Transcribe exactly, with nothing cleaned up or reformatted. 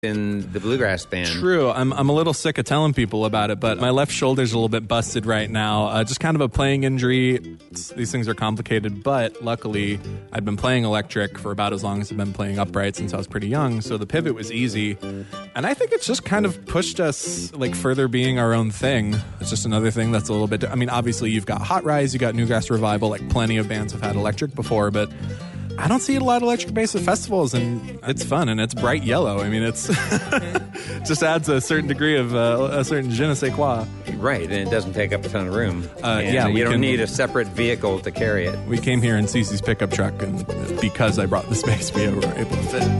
in the bluegrass band. True. I'm I'm a little sick of telling people about it, but my left shoulder's a little bit busted right now. Uh, just kind of a playing injury. It's, these things are complicated, but luckily I'd been playing electric for about as long as I've been playing upright since I was pretty young, so the pivot was easy. And I think it's just kind of pushed us like further being our own thing. It's just another thing that's a little bit... I mean, obviously you've got Hot Rise, you got Newgrass Revival, like plenty of bands have had electric before, but I don't see a lot of electric bass at festivals, and it's fun, and it's bright yellow. I mean, it's just adds a certain degree of uh, a certain je ne sais quoi. Right, and it doesn't take up a ton of room. Uh, yeah, you don't can, need a separate vehicle to carry it. We came here in Cece's pickup truck, and because I brought the space, we were able to fit.